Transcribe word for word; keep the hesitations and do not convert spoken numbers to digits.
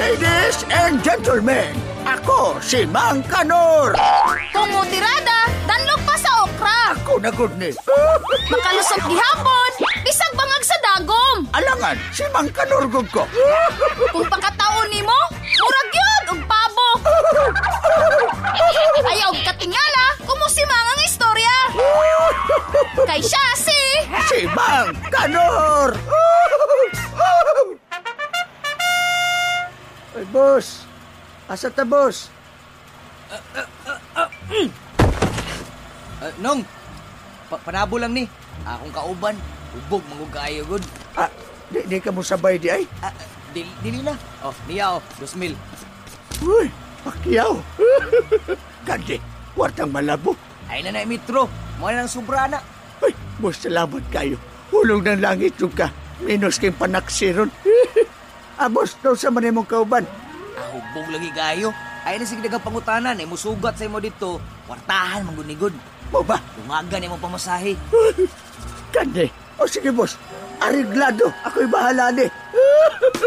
Ladies and gentlemen, ako si Mang Kanor. Kumutirada, danlog pa sa okra. Ako na good ni. Makalusog gihapon, bisag bangag sa dagom. Alangan, si Mang Kanor gud ko. Kung pagkataon nimo, murag yun og pabo. Ayaw og katingala, kumusimang ang istorya. Kay siya si... Si Mang Kanor. Ay, boss. Asa ta, boss? Uh, nong, pa panabo lang ni. Akong kauban, ubog mangug kaayo gud. Ah, di, di ka mo sabay di ay? Ah, dili, dili na. Oh, niya oh, dos mil. Uy, pakyaw. Gandi, wartang malabo. Ay na na metro. Mo na nang sobra na. Ay, boss, salamat kayo. Hulog ng langit yung ka. Minus kayong panaksiron. Ah, boss, daw sa man mong kauban. Ah, hubog lagi kayo. Ay na sige dagang pangutanan, ay musugat sa imo dito. Kwartahan manggunigod. Mo ba? Lumagan imo pamasahe. Gandi. O sige, boss. Ariglado. Ako'y bahala ni.